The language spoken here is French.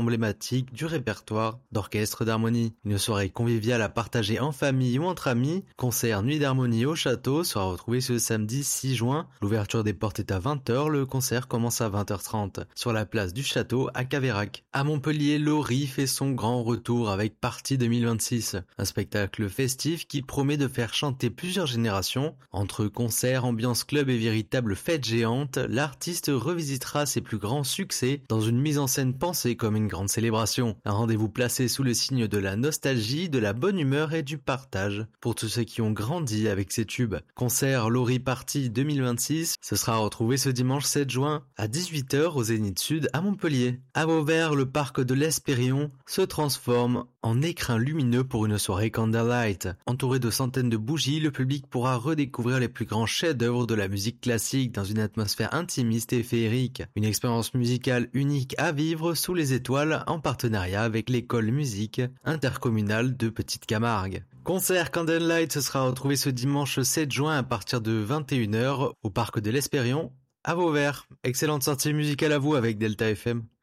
emblématiques du répertoire d'orchestre d'harmonie. Une soirée conviviale à partager en famille ou entre amis. Concert Nuit d'harmonie au château sera retrouvé ce samedi 6 juin. L'ouverture des portes est à 20h, le concert commence à 20h30 sur la place du château à Caveyrac. À Montpellier, Laurie fait son grand retour avec Party 2026, un spectacle festif qui promet de faire chanter plusieurs générations. Entre concerts, ambiance club et véritable fête géante, l'artiste revisitera ses plus grands succès dans une mise en scène pensée comme une grande célébration. Un rendez-vous placé sous le signe de la nostalgie, de la bonne humeur et du partage pour tous ceux qui ont grandi avec ces tubes. Concert Laurie Party 2026, ce sera retrouvé ce dimanche 7 juin à 18h au Zénith Sud à Montpellier. À Vauvert, le parc de l'Espérion se transforme en écrin lumineux pour une soirée Candlelight. Entouré de centaines de bougies, le public pourra redécouvrir les plus grands chefs-d'œuvre de la musique classique dans une atmosphère intimiste et féerique. Une expérience musicale unique à vivre sous les étoiles en partenariat avec l'école musique intercommunale de Petite Camargue. Concert Candlelight se sera retrouvé ce dimanche 7 juin à partir de 21h au parc de l'Espérion à Vauvert. Excellente sortie musicale à vous avec Delta FM.